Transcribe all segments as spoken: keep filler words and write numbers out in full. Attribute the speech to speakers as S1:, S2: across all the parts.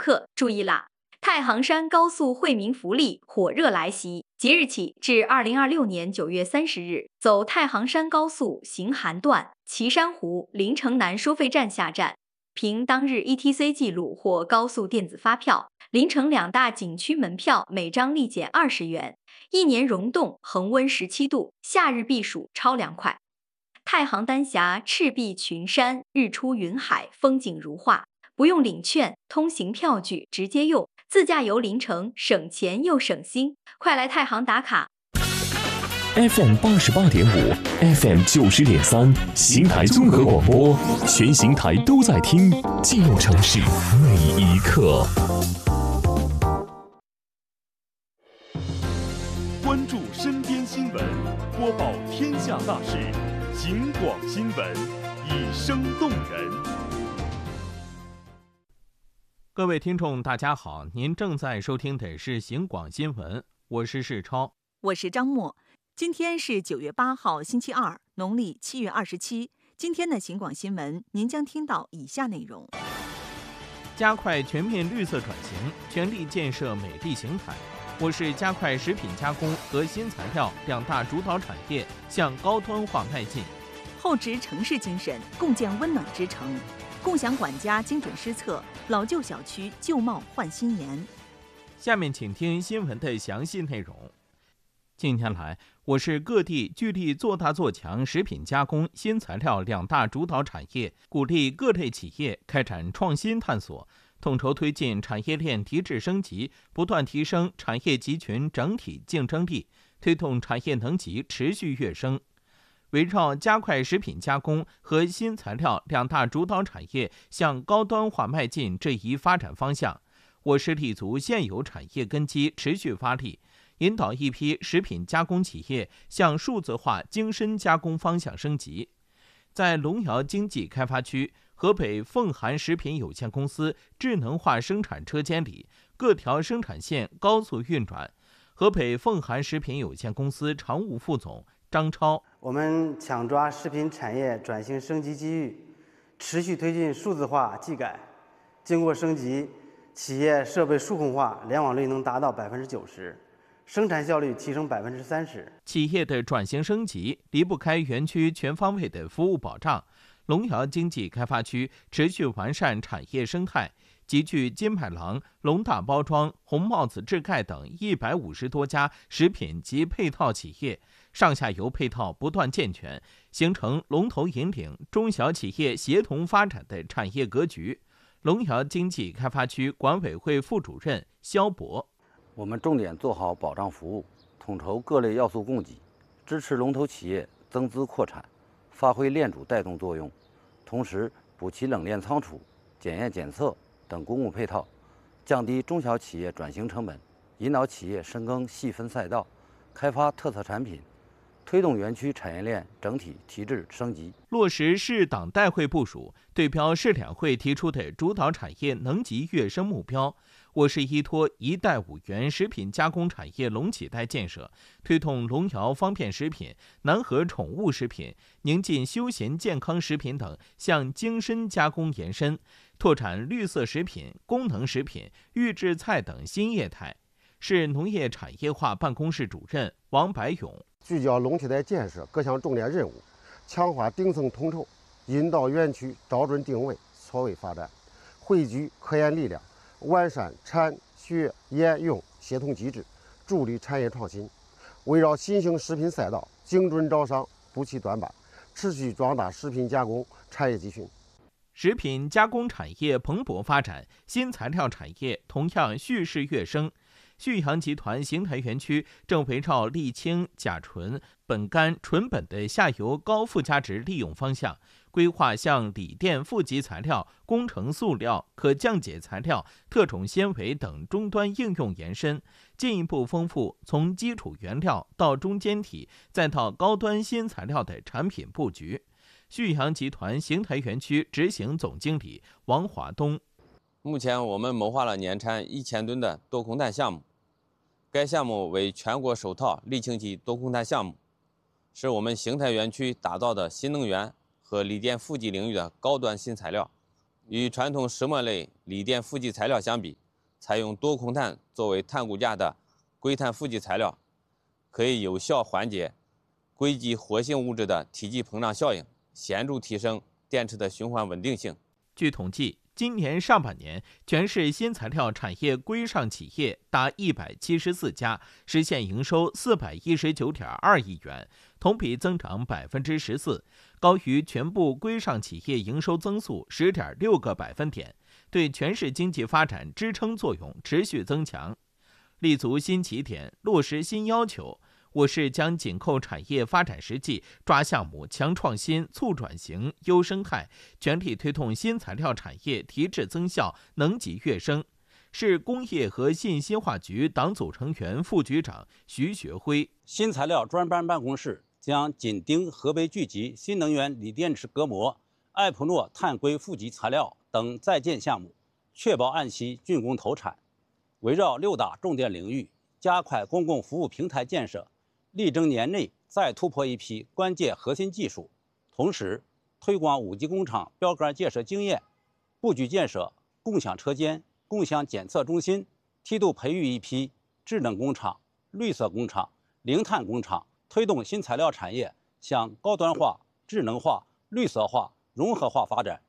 S1: 客注意啦！太行山高速惠民福利火热来袭，即日起至二零二六年九月三十日，走太行山高速行韩段岐山湖临城南收费站下站，凭当日 E T C 记录或高速电子发票，临城两大景区门票每张立减二十元，一年溶洞恒温十七度，夏日避暑超凉快。太行丹霞赤壁群山，日出云海，风景如画。不用领券，通行票据直接用，自驾游临城，省钱又省心。快来太行打卡
S2: ！F M 八十八点五 ，F M 九十点三，邢台综合广播，全邢台都在听，记录城市每一刻。
S3: 关注身边新闻，播报天下大事，警广新闻，以声动人。
S4: 各位听众大家好，您正在收听的是警广新闻，我是世超，
S5: 我是张默。今天是九月八号星期二，农历七月二十七。今天的警广新闻您将听到以下内容：
S4: 加快全面绿色转型，全力建设美丽邢台。我市加快食品加工和新材料两大主导产业向高端化迈进。
S5: 厚植城市精神，共建温暖之城。共享管家精准施策，老旧小区旧貌换新颜。
S4: 下面请听新闻的详细内容。近年来，我市各地聚力做大做强食品加工、新材料两大主导产业，鼓励各类企业开展创新探索，统筹推进产业链提质升级，不断提升产业集群整体竞争力，推动产业能级持续跃升。围绕加快食品加工和新材料两大主导产业向高端化迈进这一发展方向，我市立足现有产业根基，持续发力，引导一批食品加工企业向数字化精深加工方向升级。在龙窑经济开发区，河北凤涵食品有限公司智能化生产车间里，各条生产线高速运转。河北凤涵食品有限公司常务副总张超，
S6: 我们抢抓食品产业转型升级机遇，持续推进数字化技改。经过升级，企业设备数控化，联网率能达到百分之九十，生产效率提升百分之三十。
S4: 企业的转型升级离不开园区全方位的服务保障。龙窑经济开发区持续完善产业生态，集聚金麦郎、龙大包装、红帽子制钙等一百五十多家食品及配套企业，上下游配套不断健全，形成龙头引领、中小企业协同发展的产业格局。龙窑经济开发区管委会副主任肖博，
S7: 我们重点做好保障服务，统筹各类要素供给，支持龙头企业增资扩产，发挥链主带动作用，同时补齐冷链仓储、检验检测等公共配套，降低中小企业转型成本，引导企业深耕细分赛道，开发特色产品，推动园区产业链整体提质升级。
S4: 落实市党代会部署，对标市两会提出的主导产业能级跃升目标，我市依托“一带五元”食品加工产业龙起带建设，推动龙窑方便食品、南河宠物食品、宁晋休闲健康食品等向精深加工延伸，拓展绿色食品、功能食品、预制菜等新业态。市农业产业化办公室主任王白勇，
S8: 聚焦龙起带建设各项重点任务，强化顶层统筹，引导园区找准定位，错位发展，汇聚科研力量，完善产学研用协同机制，助力产业创新。围绕新兴食品赛道，精准招商，补齐短板，持续壮大食品加工产业集群。
S4: 食品加工产业蓬勃发展，新材料产业同样蓄势跃升。旭阳集团邢台园区正围绕沥青、甲醇、苯苷、醇苯的下游高附加值利用方向，规划向锂电负极材料、工程塑料、可降解材料、特种纤维等终端应用延伸，进一步丰富从基础原料到中间体再到高端新材料的产品布局。旭阳集团邢台园区执行总经理王华东，
S9: 目前我们谋划了年产一千吨的多空碳项目，该项目为全国首套沥青级多空碳项目，是我们邢台园区打造的新能源和锂电负极领域的高端新材料。 与传统石墨类锂电负极材料相比，采用多孔碳作为碳骨架的硅碳负极材料，可以有效缓解硅基活性物质的体积膨胀效应，显著提升电池的循环稳定性。
S4: 据统计，今年上半年，全市新材料产业规上企业达一百七十四家，实现营收四百一十九点二亿元，同比增长百分之十四，高于全部规上企业营收增速十点六个百分点，对全市经济发展支撑作用持续增强。立足新起点，落实新要求，我市将紧扣产业发展实际，抓项目强创新、促转型、优生态，全力推动新材料产业提质增效、能级跃升。市工业和信息化局党组成员、副局长徐学辉：
S10: 新材料专班办公室将紧盯河北聚集新能源锂电池隔膜、艾普诺碳硅负极材料等在建项目，确保按期竣工投产。围绕六大重点领域，加快公共服务平台建设，力争年内再突破一批关键核心技术，同时推广五 G 工厂标杆建设经验，布局建设共享车间、共享检测中心，梯度培育一批智能工厂、绿色工厂、零碳工厂，推动新材料产业向高端化、智能化、绿色化、融合化发展。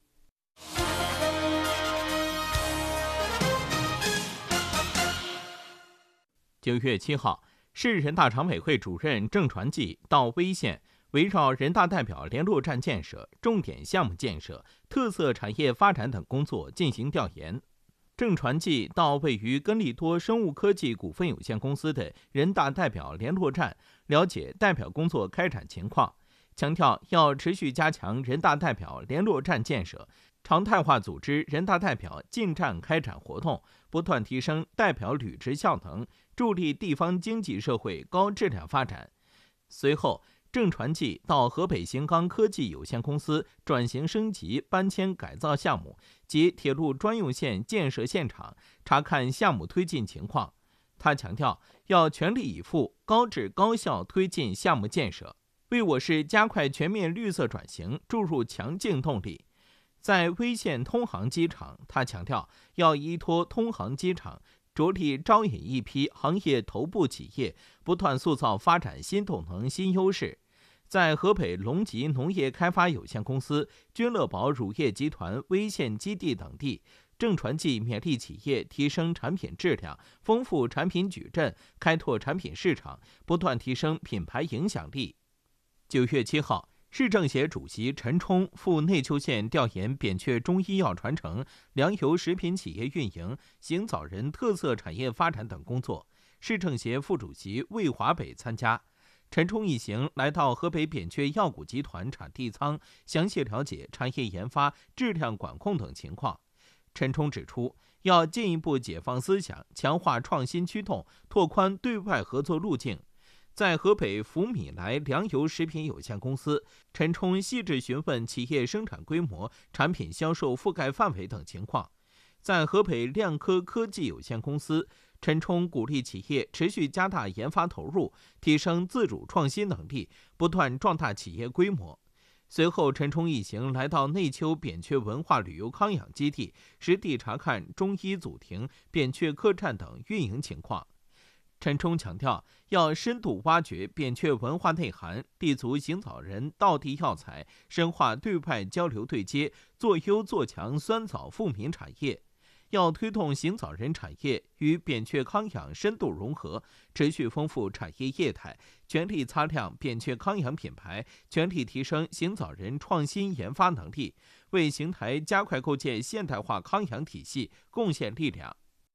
S4: 九月七号，市人大常委会主任郑传记到威县，围绕人大代表联络站建设、重点项目建设、特色产业发展等工作进行调研。郑传记到位于根利多生物科技股份有限公司的人大代表联络站，了解代表工作开展情况，强调要持续加强人大代表联络站建设，常态化组织人大代表进站开展活动，不断提升代表履职效能，助力地方经济社会高质量发展。随后，郑传记到河北邢钢科技有限公司转型升级搬迁改造项目及铁路专用线建设现场，查看项目推进情况。他强调，要全力以赴、高质高效推进项目建设，为我市加快全面绿色转型注入强劲动力。在威县通航机场，他强调要依托通航机场，着力招引一批行业头部企业，不断塑造发展新动能、新优势。在河北龙吉农业开发有限公司、君乐宝乳业集团威县基地等地，郑传记勉励企业提升产品质量，丰富产品矩阵，开拓产品市场，不断提升品牌影响力。九月七号，市政协主席陈冲赴内丘县调研扁鹊中医药传承、粮油食品企业运营、行早人特色产业发展等工作。市政协副主席魏华北参加。陈冲一行来到河北扁鹊药股集团产地仓，详细了解产业研发、质量管控等情况。陈冲指出，要进一步解放思想，强化创新驱动，拓宽对外合作路径。在河北福米莱粮油食品有限公司，陈冲细致询问企业生产规模、产品销售覆盖范围等情况。在河北亮科科技有限公司，陈冲鼓励企业持续加大研发投入，提升自主创新能力，不断壮大企业规模。随后，陈冲一行来到内丘扁鹊文化旅游康养基地，实地查看中医祖庭、扁鹊客栈等运营情况。陈冲强调，要深度挖掘扁鹊文化内涵，立足行早人道地药材，深化对外交流对接，做优做强酸枣富民产业。要推动行早人产业与扁鹊康养深度融合，持续丰富产业业态，全力擦亮扁鹊康养品牌，全力提升行早人创新研发能力，为邢台加快构建现代化康养体系贡献力量。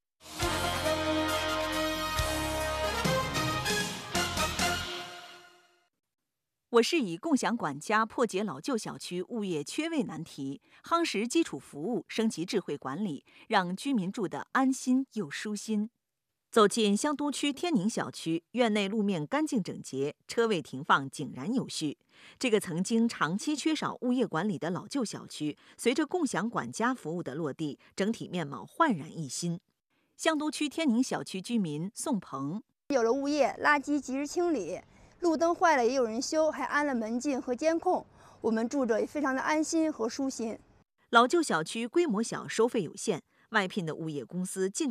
S5: 我市以共享管家破解老旧小区物业缺位难题，夯实基础服务，升级智慧管理，让居民住得安心又舒心。走进香都区天宁小区，院内路面干净整洁，车位停放井然有序。这个曾经长期缺少物业管理的老旧小区，随着共享管家服务的落地，整体面貌焕然一新。香都区天宁小区居民宋鹏：
S11: 有了物业，垃圾及时清理。路灯坏了也有人修，还安了门禁和监控，我们住着也非常的安心和舒心。
S5: 老旧小区规模小，收费有限，外聘的物业公司进